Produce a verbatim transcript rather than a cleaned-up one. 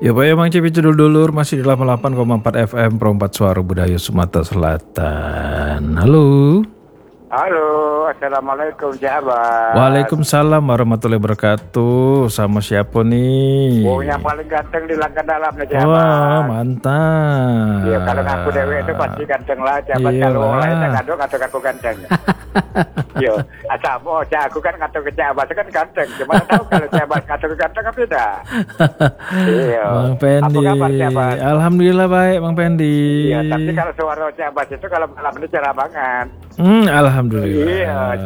Ya Pak, emang Cipi Cedul Dulur masih di delapan puluh delapan koma empat F M Perompat Suara Budaya Sumatera Selatan. Halo. Halo, assalamualaikum sahabat. Waalaikumsalam warahmatullahi wabarakatuh. Sama siapa nih? Oh, yang paling ganteng di langkah dalam nih sahabat. Wah, mantap. Iya, kalau ngaku dewe itu pasti ganteng lah sahabat. Iya Kalau orang lain lah. ngadu ngatur aku ganteng. Yo, asal mau aku kan ngatur ke sahabat itu kan ganteng. Cuma tahu kalau sahabat ngatur ke ganteng apa tidak? Iya. Bang Pendi. Apa kabar sahabat? Alhamdulillah baik Bang Pendi. Iya, tapi kalau suara sahabat itu kalau malam ini cerah banget. Hmm, alhamdulillah. Iya.